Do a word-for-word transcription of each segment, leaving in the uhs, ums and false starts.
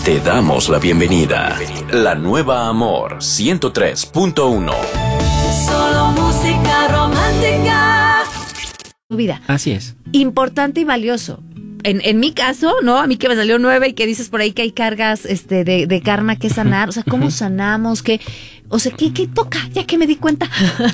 Te damos la bienvenida. La nueva Amor ciento tres punto uno. Solo música romántica. Vida. Así es. Importante y valioso. En, en mi caso, ¿no? A mí que me salió nueve y que dices por ahí que hay cargas este, de, de karma que sanar. O sea, ¿cómo sanamos? ¿Qué, o sea, ¿qué, qué toca? Ya que me di cuenta.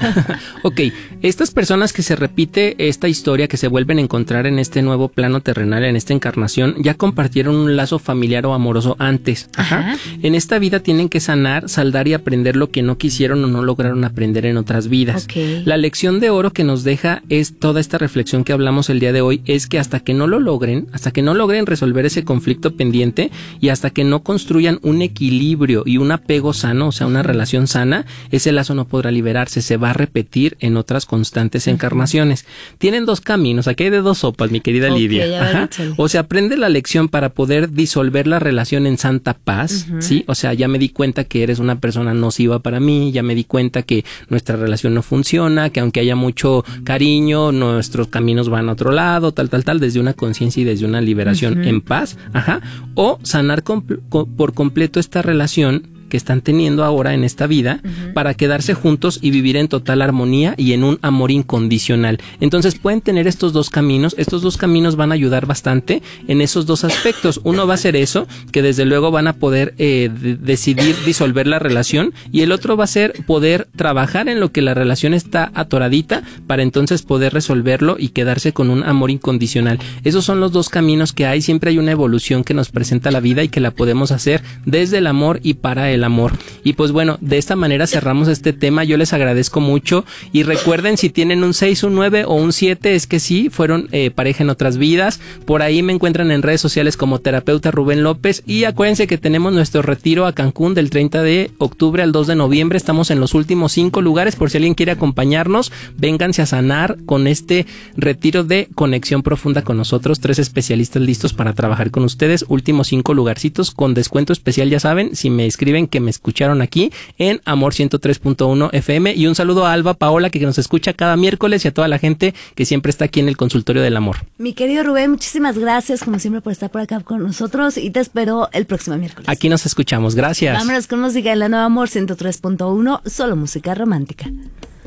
Ok, estas personas que se repite esta historia, que se vuelven a encontrar en este nuevo plano terrenal, en esta encarnación, ya compartieron un lazo familiar o amoroso antes. Ajá. Ajá. En esta vida tienen que sanar, saldar y aprender lo que no quisieron o no lograron aprender en otras vidas. Okay. La lección de oro que nos deja es toda esta reflexión que hablamos el día de hoy, es que hasta que no lo logren, hasta que no logren resolver ese conflicto pendiente y hasta que no construyan un equilibrio y un apego sano, o sea, una relación sana, ese lazo no podrá liberarse, se va a repetir en otras constantes encarnaciones. Tienen dos caminos, aquí hay de dos sopas, mi querida okay, Lidia. O se aprende la lección para poder disolver la relación en santa paz, uh-huh. ¿sí? O sea, ya me di cuenta que eres una persona nociva para mí, ya me di cuenta que nuestra relación no funciona, que aunque haya mucho cariño, nuestros caminos van a otro lado, tal, tal, tal, desde una conciencia y desde una liberación uh-huh. en paz, ajá, o sanar compl- co- por completo esta relación que están teniendo ahora en esta vida uh-huh. para quedarse juntos y vivir en total armonía y en un amor incondicional. Entonces pueden tener estos dos caminos, estos dos caminos van a ayudar bastante en esos dos aspectos. Uno va a ser eso, que desde luego van a poder eh, de- decidir disolver la relación, y el otro va a ser poder trabajar en lo que la relación está atoradita para entonces poder resolverlo y quedarse con un amor incondicional. Esos son los dos caminos que hay, siempre hay una evolución que nos presenta la vida y que la podemos hacer desde el amor y para el el amor. Y pues bueno, de esta manera cerramos este tema. Yo les agradezco mucho y recuerden, si tienen un seis, un nueve o un siete, es que sí, fueron eh, pareja en otras vidas. Por ahí me encuentran en redes sociales como terapeuta Rubén López, y acuérdense que tenemos nuestro retiro a Cancún del treinta de octubre al dos de noviembre. Estamos en los últimos cinco lugares, por si alguien quiere acompañarnos, vénganse a sanar con este retiro de conexión profunda con nosotros, tres especialistas listos para trabajar con ustedes. Últimos cinco lugarcitos con descuento especial, ya saben, si me escriben que me escucharon aquí en Amor ciento tres punto uno F M. Y un saludo a Alba Paola, que nos escucha cada miércoles, y a toda la gente que siempre está aquí en el consultorio del amor. Mi querido Rubén, muchísimas gracias como siempre por estar por acá con nosotros, y te espero el próximo miércoles. Aquí nos escuchamos, gracias. Vámonos con música en la nueva Amor ciento tres punto uno, solo música romántica.